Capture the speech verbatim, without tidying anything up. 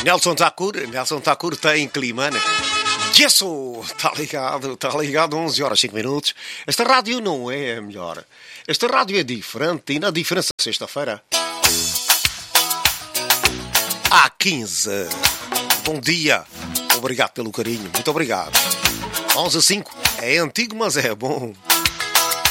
Nelson Tacur, Nelson Tacur tem clima, né? Isso! Está ligado, está ligado, onze horas e cinco minutos. Esta rádio não é a melhor. Esta rádio é diferente e na diferença sexta-feira há quinze. Bom dia. Obrigado pelo carinho. Muito obrigado. onze a cinco é antigo, mas é bom.